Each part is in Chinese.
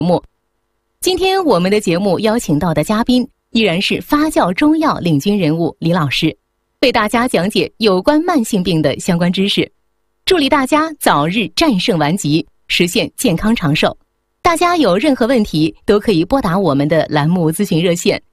目。今天我们的节目邀请到的嘉宾依然是发酵中药领军人物李老师，为大家讲解有关慢性病的相关知识，助力大家早日战胜顽疾，实现健康长寿。大家有任何问题都可以拨打我们的栏目咨询热线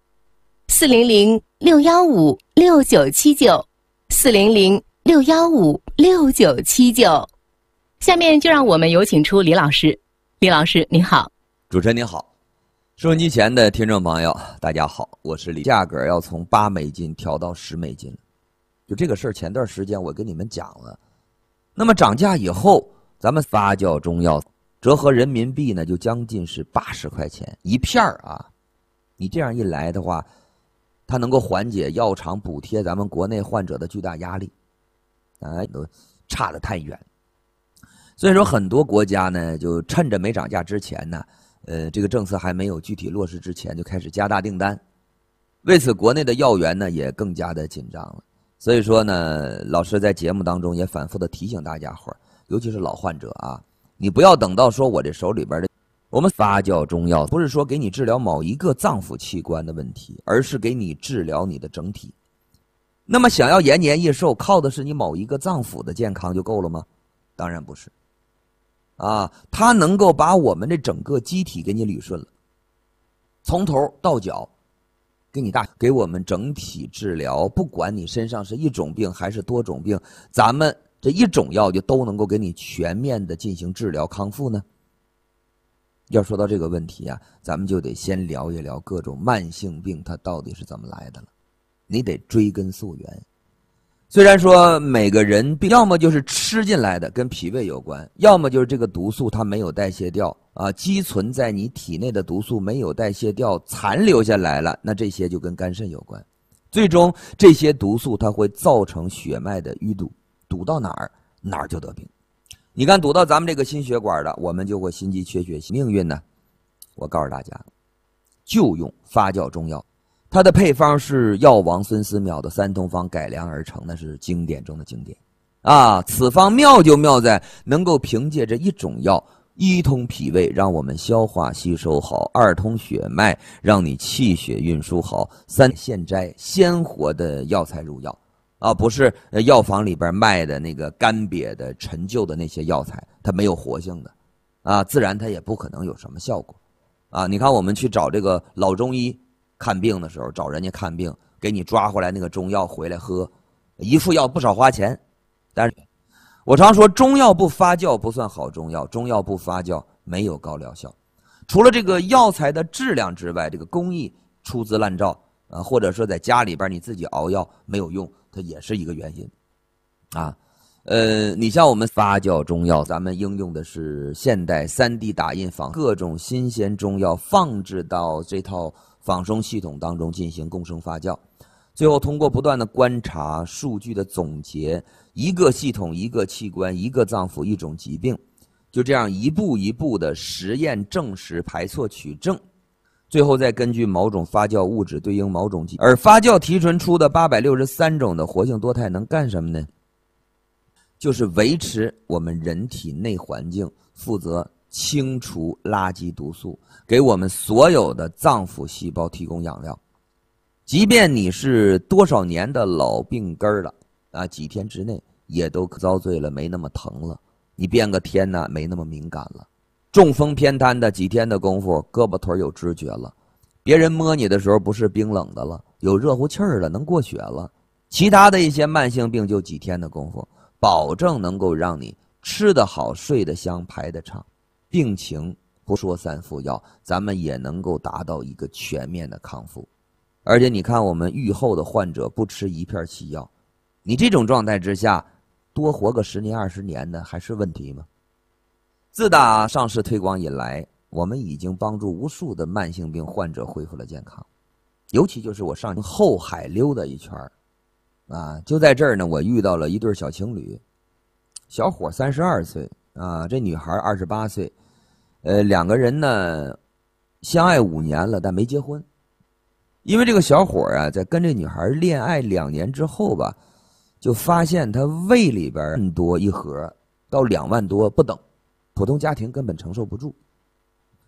400-615-6979，400-615-6979。下面就让我们有请出李老师。李老师您好。 主持人您好，收音机前的听众朋友大家好，我是李。价格要从$8调到$10，就这个事儿前段时间我跟你们讲了。那么涨价以后，咱们发酵中药折合人民币呢就将近是80块钱一片啊。你这样一来的话，它能够缓解药厂补贴咱们国内患者的巨大压力，都差得太远。所以说很多国家呢就趁着没涨价之前呢，这个政策还没有具体落实之前就开始加大订单。为此国内的药源呢也更加的紧张了。所以说呢，老师在节目当中也反复的提醒大家伙儿，尤其是老患者啊，你不要等到说我这手里边的我们发酵中药不是说给你治疗某一个脏腑器官的问题，而是给你治疗你的整体。那么想要延年益寿，靠的是你某一个脏腑的健康就够了吗？当然不是啊，它能够把我们这整个机体给你捋顺了，从头到脚给我们整体治疗。不管你身上是一种病还是多种病，咱们这一种药就都能够给你全面的进行治疗康复呢。要说到这个问题啊，咱们就得先聊一聊各种慢性病它到底是怎么来的了，你得追根溯源。虽然说每个人病要么就是吃进来的，跟脾胃有关，要么就是这个毒素它没有代谢掉啊，积存在你体内的毒素没有代谢掉，残留下来了，那这些就跟肝肾有关。最终这些毒素它会造成血脉的淤堵，堵到哪儿就得病。你看堵到咱们这个心血管的，我们就会心肌缺血。命运呢，我告诉大家，就用发酵中药。它的配方是药王孙思邈的3通方改良而成，那是经典中的经典啊！此方妙就妙在能够凭借着一种药，一通脾胃，让我们消化吸收好；二通血脉，让你气血运输好；三现摘鲜活的药材入药啊，不是药房里边卖的那个干瘪的陈旧的那些药材，它没有活性的啊，自然它也不可能有什么效果啊！你看我们去找这个老中医看病的时候，找人家看病，给你抓回来那个中药回来喝，一副药不少花钱。但是我常说，中药不发酵不算好中药，中药不发酵没有高疗效。除了这个药材的质量之外，这个工艺粗制滥造啊，或者说在家里边你自己熬药没有用，它也是一个原因啊。你像我们发酵中药，咱们应用的是现代3D 打印坊各种新鲜中药放置到这套仿生系统当中进行共生发酵，最后通过不断的观察数据的总结，一个系统一个器官一个脏腑一种疾病，就这样一步一步的实验证实排错取证，最后再根据某种发酵物质对应某种疾病。而发酵提纯出的863种的活性多肽能干什么呢？就是维持我们人体内环境，负责清除垃圾毒素，给我们所有的脏腑细胞提供养料。即便你是多少年的老病根了啊，几天之内也都遭罪了，没那么疼了。你变个天呢，没那么敏感了。中风偏瘫的几天的功夫，胳膊腿有知觉了。别人摸你的时候不是冰冷的了，有热乎气儿了，能过血了。其他的一些慢性病就几天的功夫，保证能够让你吃得好，睡得香，排得畅。病情不说3副药，咱们也能够达到一个全面的康复。而且你看我们愈后的患者不吃一片西药，你这种状态之下多活个10年20年的还是问题吗？自打上市推广以来，我们已经帮助无数的慢性病患者恢复了健康。尤其就是我上后海溜达一圈啊，就在这儿呢，我遇到了一对小情侣，小伙32岁啊，这女孩28岁，两个人呢相爱5年了，但没结婚。因为这个小伙啊，在跟这女孩恋爱2年之后吧，就发现他胃里边1万多一盒到2万多不等，普通家庭根本承受不住。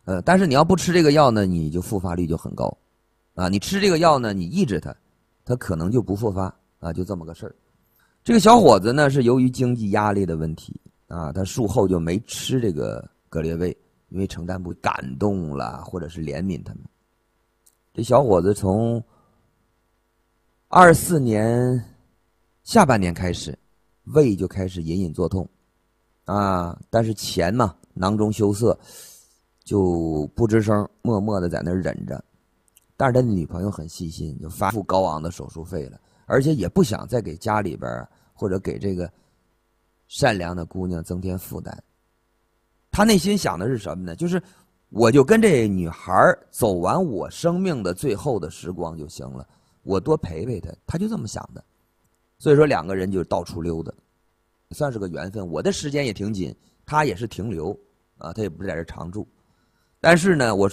但是你要不吃这个药呢，你就复发率就很高，啊，你吃这个药呢，你抑制它，它可能就不复发，啊，就这么个事儿。这个小伙子呢，是由于经济压力的问题，啊，他术后就没吃这个格列卫，因为承担不感动了，或者是怜悯他们。这小伙子从24年下半年开始，胃就开始隐隐作痛，啊，但是钱嘛，囊中羞涩，就不吱声，默默的在那儿忍着。但是他的女朋友很细心，就付高昂的手术费了，而且也不想再给家里边或者给这个善良的姑娘增添负担。他内心想的是什么呢？就是我就跟这女孩走完我生命的最后的时光就行了，我多陪陪她，他就这么想的。所以说两个人就到处溜达，算是个缘分。我的时间也挺紧，他也是停留啊，他也不是在这常住。但是呢，我说